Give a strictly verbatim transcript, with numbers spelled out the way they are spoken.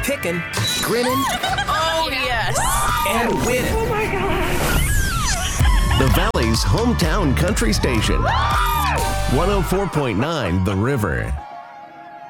picking, grinning, Oh, yes. and winning. Oh my God. The Valley's hometown country station. one oh four point nine The River.